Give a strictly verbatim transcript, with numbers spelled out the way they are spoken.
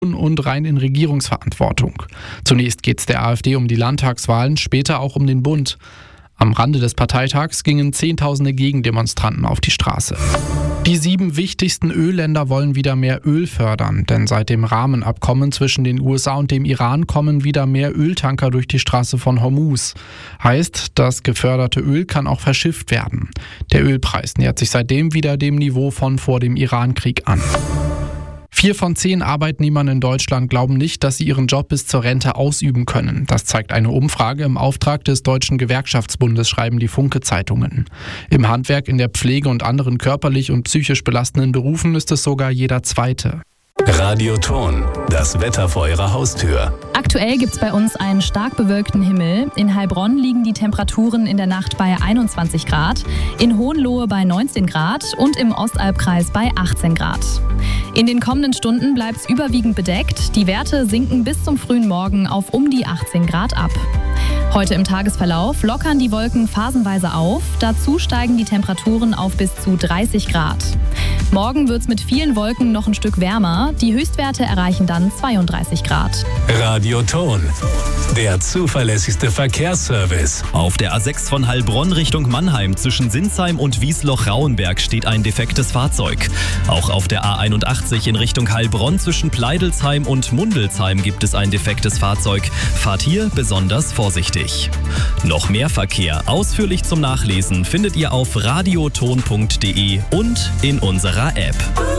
und rein in Regierungsverantwortung. Zunächst geht es der AfD um die Landtagswahlen, später auch um den Bund. Am Rande des Parteitags gingen Zehntausende Gegendemonstranten auf die Straße. Die sieben wichtigsten Ölländer wollen wieder mehr Öl fördern, denn seit dem Rahmenabkommen zwischen den U S A und dem Iran kommen wieder mehr Öltanker durch die Straße von Hormuz. Heißt, das geförderte Öl kann auch verschifft werden. Der Ölpreis nähert sich seitdem wieder dem Niveau von vor dem Irankrieg an. Vier von zehn Arbeitnehmern in Deutschland glauben nicht, dass sie ihren Job bis zur Rente ausüben können. Das zeigt eine Umfrage im Auftrag des Deutschen Gewerkschaftsbundes, schreiben die Funke-Zeitungen. Im Handwerk, in der Pflege und anderen körperlich und psychisch belastenden Berufen ist es sogar jeder Zweite. Radio Ton, das Wetter vor Ihrer Haustür. Aktuell gibt es bei uns einen stark bewölkten Himmel. In Heilbronn liegen die Temperaturen in der Nacht bei einundzwanzig Grad, in Hohenlohe bei neunzehn Grad und im Ostalbkreis bei achtzehn Grad. In den kommenden Stunden bleibt es überwiegend bedeckt. Die Werte sinken bis zum frühen Morgen auf um die achtzehn Grad ab. Heute im Tagesverlauf lockern die Wolken phasenweise auf. Dazu steigen die Temperaturen auf bis zu dreißig Grad. Morgen wird es mit vielen Wolken noch ein Stück wärmer. Die Höchstwerte erreichen dann zweiunddreißig Grad. Radio Ton, der zuverlässigste Verkehrsservice. Auf der A sechs von Heilbronn Richtung Mannheim zwischen Sinsheim und Wiesloch-Rauenberg steht ein defektes Fahrzeug. Auch auf der A einundachtzig in Richtung Heilbronn zwischen Pleidelsheim und Mundelsheim gibt es ein defektes Fahrzeug. Fahrt hier besonders vorsichtig. Noch mehr Verkehr ausführlich zum Nachlesen findet ihr auf radioton punkt de und in unserer App.